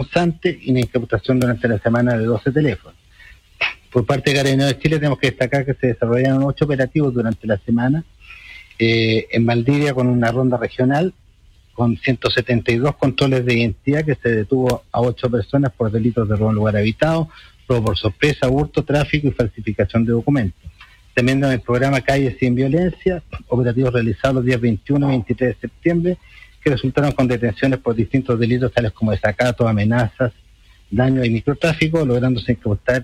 punzante y la incautación durante la semana de 12 teléfonos. Por parte de Carabineros de Chile tenemos que destacar que se desarrollaron 8 operativos durante la semana en Valdivia con una ronda regional con 172 controles de identidad que se detuvo a 8 personas por delitos de robo en lugar habitado, robo por sorpresa, hurto, tráfico y falsificación de documentos. También en el programa Calles Sin Violencia, operativos realizados los días 21 y 23 de septiembre, que resultaron con detenciones por distintos delitos tales como desacato, amenazas, daño y microtráfico, lográndose incautar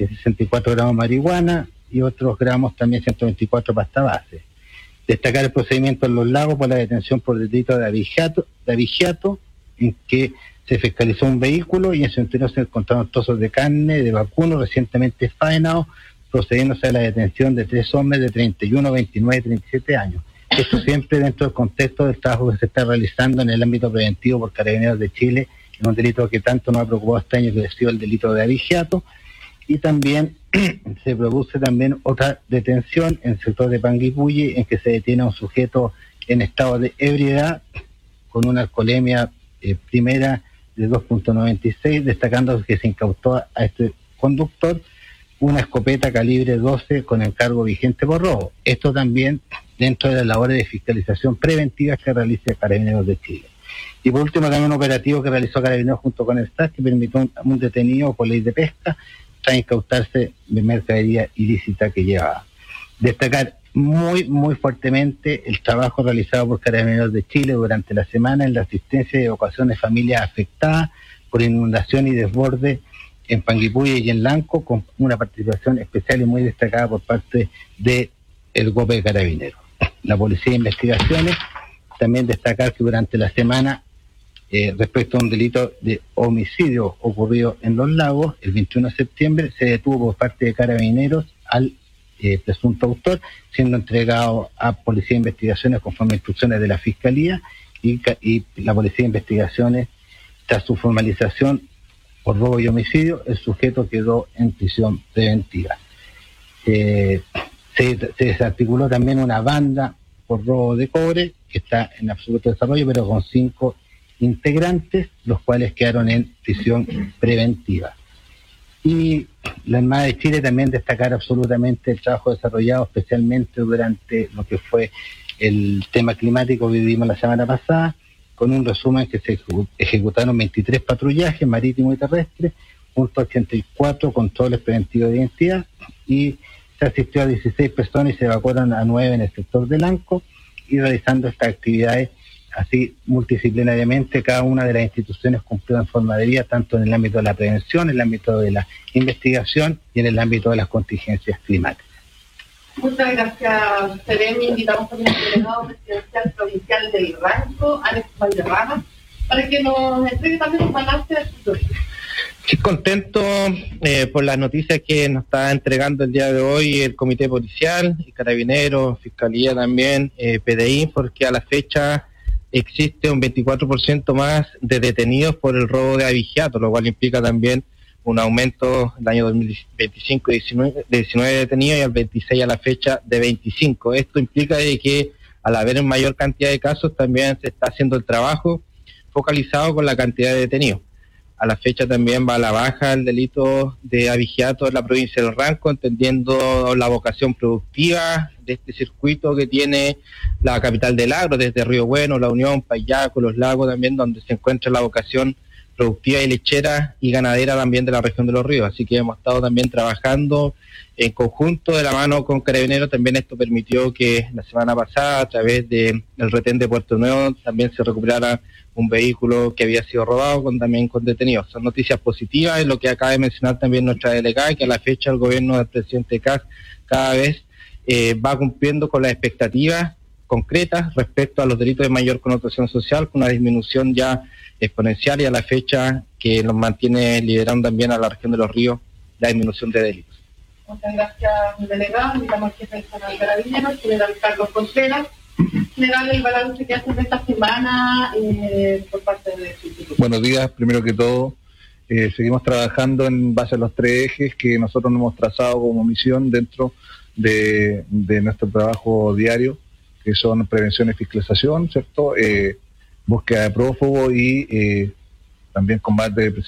64 gramos de marihuana y otros gramos, también 124 pasta base. Destacar el procedimiento en Los Lagos por la detención por delito de abigeato, en que se fiscalizó un vehículo y en su interior se encontraron trozos de carne de vacuno recientemente faenados, procediéndose a la detención de 3 hombres de 31, 29 y 37 años. Esto siempre dentro del contexto del trabajo que se está realizando en el ámbito preventivo por Carabineros de Chile, en un delito que tanto nos ha preocupado este año, que ha sido el delito de abigeato. Y también se produce también otra detención en el sector de Panguipulli, en que se detiene a un sujeto en estado de ebriedad con una alcoholemia primera de 2.96, destacando que se incautó a este conductor una escopeta calibre 12 con encargo vigente por robo. Esto también dentro de las labores de fiscalización preventiva que realiza Carabineros de Chile. Y por último también un operativo que realizó Carabineros junto con el STAT, que permitió a un detenido por ley de pesca a incautarse de mercadería ilícita que llevaba. Destacar muy fuertemente el trabajo realizado por Carabineros de Chile durante la semana en la asistencia y evacuación de familias afectadas por inundación y desborde en Panguipulli y en Lanco, con una participación especial y muy destacada por parte del GOPE de Carabineros. La Policía de Investigaciones, también destacar que durante la semana, respecto a un delito de homicidio ocurrido en Los Lagos, el 21 de septiembre, se detuvo por parte de Carabineros al presunto autor, siendo entregado a Policía de Investigaciones conforme a instrucciones de la Fiscalía, y la Policía de Investigaciones, tras su formalización por robo y homicidio, el sujeto quedó en prisión preventiva. Se desarticuló también una banda por robo de cobre, que está en absoluto desarrollo, pero con 5 integrantes, los cuales quedaron en prisión preventiva. Y la Armada de Chile también destacar absolutamente el trabajo desarrollado, especialmente durante lo que fue el tema climático que vivimos la semana pasada, con un resumen que se ejecutaron 23 patrullajes marítimos y terrestres, junto a 84 controles preventivos de identidad, y se asistió a 16 personas y se evacuaron a 9 en el sector de Lanco, y realizando estas actividades así multidisciplinariamente. Cada una de las instituciones cumplió en forma debida, tanto en el ámbito de la prevención, en el ámbito de la investigación y en el ámbito de las contingencias climáticas. Muchas gracias, Seremi. Invitamos también al delegado presidencial provincial del Ranco, Alex Valderrama, para que nos entregue también un balance de su historia. Estoy contento por las noticias que nos está entregando el día de hoy el Comité Policial, el Carabineros, Fiscalía también, PDI, porque a la fecha existe un 24% más de detenidos por el robo de abigeato, lo cual implica también un aumento el año 2025 de 19 detenidos y al 26 a la fecha de 25. Esto implica de que al haber mayor cantidad de casos también se está haciendo el trabajo focalizado con la cantidad de detenidos. A la fecha también va a la baja el delito de abigeato en la provincia del Ranco, entendiendo la vocación productiva de este circuito que tiene la capital del agro, desde Río Bueno, La Unión, Payaco, Los Lagos también, donde se encuentra la vocación productiva y lechera y ganadera también de la región de Los Ríos. Así que hemos estado también trabajando en conjunto de la mano con Carabineros. También esto permitió que la semana pasada, a través del retén de Puerto Nuevo, también se recuperara un vehículo que había sido robado también con detenidos. Son noticias positivas, es lo que acaba de mencionar también nuestra delegada, que a la fecha el gobierno del presidente Kast cada vez va cumpliendo con las expectativas concretas respecto a los delitos de mayor connotación social, con una disminución ya exponencial, y a la fecha que nos mantiene liderando también a la región de Los Ríos la disminución de delitos. Muchas gracias, delegado. Invitamos al jefe de Zona de Carabineros, general Carlos Contreras. General, el balance que hacen de esta semana por parte de su instituto. Buenos días, primero que todo. Seguimos trabajando en base a los 3 ejes que nosotros nos hemos trazado como misión dentro de nuestro trabajo diario, que son prevención y fiscalización, ¿cierto? Búsqueda de prófugos y también combate de